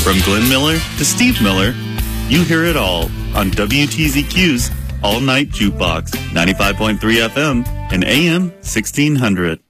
From Glenn Miller to Steve Miller, you hear it all on WTZQ's All Night Jukebox, 95.3 FM and AM 1600.